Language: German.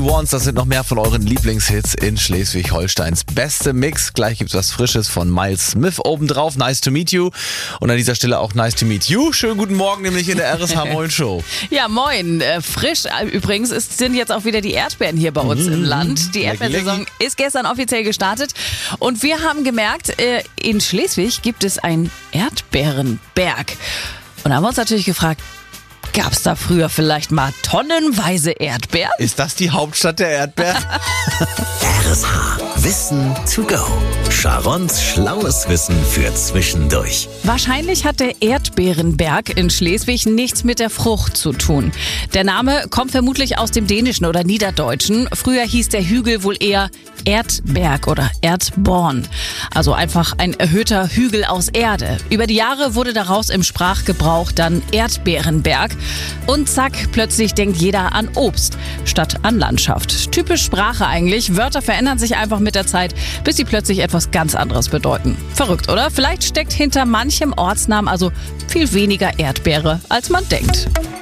Ones, das sind noch mehr von euren Lieblingshits in Schleswig-Holsteins beste Mix. Gleich gibt's was Frisches von Miles Smith obendrauf. Nice to meet you. Und an dieser Stelle auch nice to meet you. Schönen guten Morgen, nämlich in der RSH Moin Show. Ja, moin. Frisch übrigens sind jetzt auch wieder die Erdbeeren hier bei uns im Land. Die Erdbeersaison ist gestern offiziell gestartet. Und wir haben gemerkt, in Schleswig gibt es einen Erdbeerenberg. Und da haben wir uns natürlich gefragt, gab es da früher vielleicht mal tonnenweise Erdbeeren? Ist das die Hauptstadt der Erdbeeren? RSH. Wissen to go. Sharons schlaues Wissen für zwischendurch. Wahrscheinlich hat der Erdbeerenberg in Schleswig nichts mit der Frucht zu tun. Der Name kommt vermutlich aus dem Dänischen oder Niederdeutschen. Früher hieß der Hügel wohl eher Erdberg oder Erdborn. Also einfach ein erhöhter Hügel aus Erde. Über die Jahre wurde daraus im Sprachgebrauch dann Erdbeerenberg. Und zack, plötzlich denkt jeder an Obst statt an Landschaft. Typisch Sprache eigentlich. Wörter verändern sich einfach mit der Zeit, bis sie plötzlich etwas ganz anderes bedeuten. Verrückt, oder? Vielleicht steckt hinter manchem Ortsnamen also viel weniger Erdbeere, als man denkt.